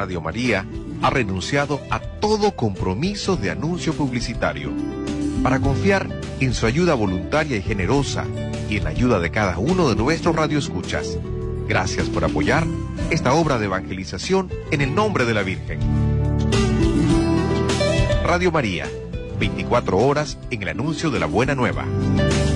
Radio María ha renunciado a todo compromiso de anuncio publicitario para confiar en su ayuda voluntaria y generosa y en la ayuda de cada uno de nuestros radioescuchas. Gracias por apoyar esta obra de evangelización en el nombre de la Virgen. Radio María, 24 horas en el anuncio de la buena nueva.